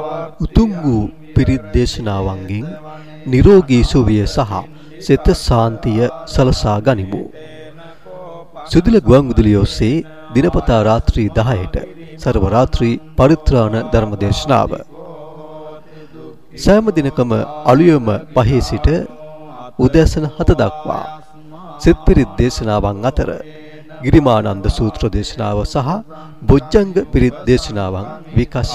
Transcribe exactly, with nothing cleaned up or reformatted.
උතුම් වූ පිරිත් දේශනාවන්ගෙන් නිරෝගී සුවය සහ සිත සාන්තිය සලසා ගනිමු. සුදුල ගුවන් විදුලිය ඔස්සේ දිනපතා රාත්‍රී දහයට සර්ව රාත්‍රී පරිත්‍රාණ ධර්ම දේශනාව. සෑම දිනකම අලුයම පහේ සිට උදෑසන හත දක්වා සිත් පිරිත් දේශනාවන් අතර ගිරිමානන්ද සූත්‍ර දේශනාව සහ බොජ්ජංග පිරිත් දේශනාවන් විකාශ